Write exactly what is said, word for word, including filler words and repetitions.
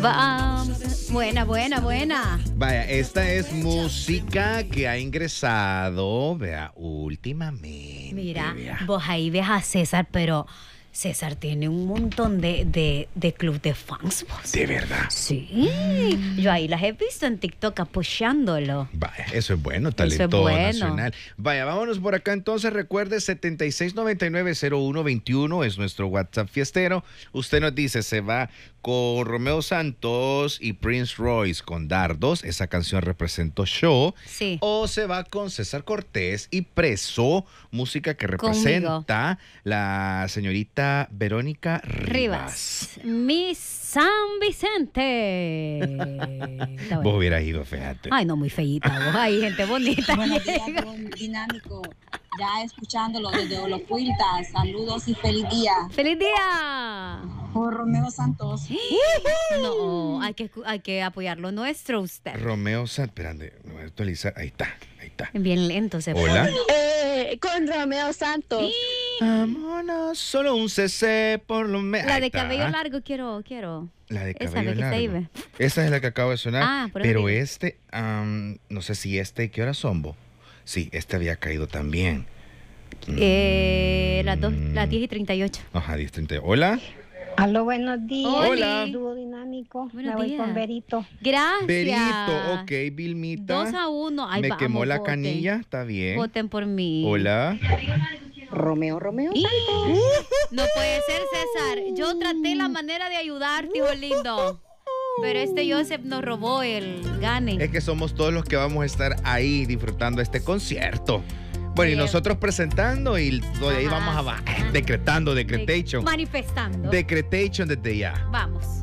Vamos. Buena, buena, buena. Vaya, esta es música que ha ingresado, vea, últimamente. Mira, vea. vos ahí ves a César, pero César tiene un montón de, de, de club de fans. ¿Vos? De verdad. Sí, mm. yo ahí las he visto en TikTok apoyándolo. Vaya, eso es bueno, talento eso es bueno. nacional. Vaya, vámonos por acá entonces. Recuerde, setenta y seis noventa y nueve cero uno veintiuno es nuestro WhatsApp fiestero. Usted nos dice, se va con Romeo Santos y Prince Royce con Dardos. Esa canción representó Show. Sí. O se va con César Cortés y Preso, música que representa Conmigo. La señorita Verónica Rivas. Rivas. Miss San Vicente. Bueno. Vos hubieras ido, fíjate. Ay, no, muy feíta. Vos hay gente bonita. Buenos días, don Dinámico. Ya escuchándolo desde Olocuilta. Saludos y feliz día. ¡Feliz día! Por Romeo Santos. No, hay que, hay que apoyar lo nuestro, usted. Romeo Santos. Espérate, me voy a actualizar. Ahí está, ahí está. Bien lento se Hola. pone. Eh, con Romeo Santos. Vámonos, solo un C C por lo menos. La de cabello largo quiero, quiero. La de Esa cabello de que largo. se iba. Esa es la que acabo de sonar. Ah, por pero eso este, um, no sé si este, ¿qué hora son, vos? Sí, este había caído también. Eh, las dos, las diez y treinta y ocho. Ajá, diez y treinta y ocho. Hola. Aló, buenos días. Hola. Dúo dinámico. Buenos Me voy días. con Berito. Gracias. Berito, ok, Vilmita. Dos a uno. Ay, Me vamos, quemó la voten. canilla, está bien. Voten por mí. Hola. Romeo, Romeo Y- Santos. No puede ser, César. Yo traté la manera de ayudarte, hijo lindo. Pero este Joseph nos robó el gane. Es que somos todos los que vamos a estar ahí disfrutando este concierto. Bueno, Bien. y nosotros presentando y de ahí Ajá. vamos a decretando, decretation. Manifestando. Decretation desde ya. Vamos.